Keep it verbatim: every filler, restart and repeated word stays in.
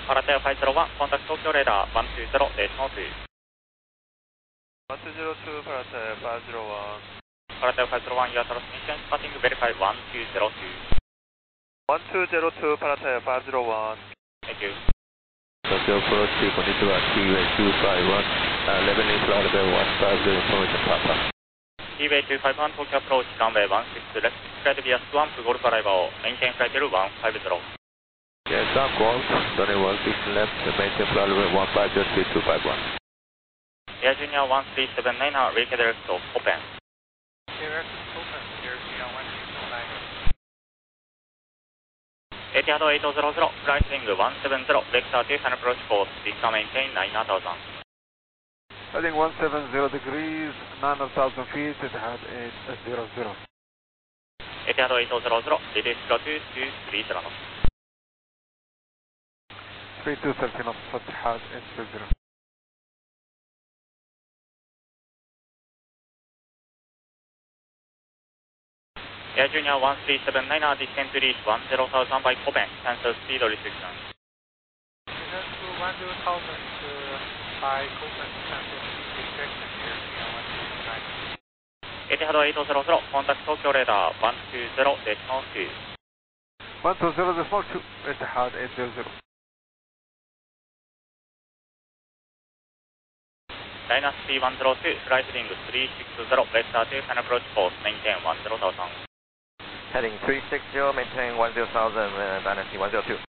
Parateo five zero one, contact Tokyo radar one two zero, decimal two. one two zero two, Parateo five zero one. Parateo five zero one, your transmission starting verify one two zero two. one two zero two, Parateo five zero one. Thank you. Tokyo approach, こんにちは、T-Way two five one, uh, eleven in flight level one five zero, information Papa. T-Way two five one, Tokyo approach, runway one six left, flight via Swamp, Golf arrival, maintain flight level one five zero. Yes, I'm Golf, runway one six left, maintain flight level one five zero three two five one. Air Junior one three seven nine, Wake direct open. Direct open, Air Junior one three seven nine. Etihad eight zero zero, flight wing one seven zero, vector two final approach course, vector maintain nine thousand. Heading one seven zero degrees, nine thousand feet, Etihad eight zero zero. Etihad eight zero zero, release zero two two three zero knots. three two thirty knots, Etihad eight zero zero. Air Junior one three seven nine, descend to reach one zero thousand by Koben, cancel speed restriction. Descend to one zero thousand by Koben, cancel speed restriction, Air Junior one three seven nine. Etihad eight zero zero, contact Tokyo radar one two zero, decimal two. one two zero decimal two, Etihad eight zero zero. Dynasty one zero two, flight wing three six zero, vector two final approach course, maintain one zero thousand. Heading three six zero, maintain one zero thousand, uh, Dynasty one zero two.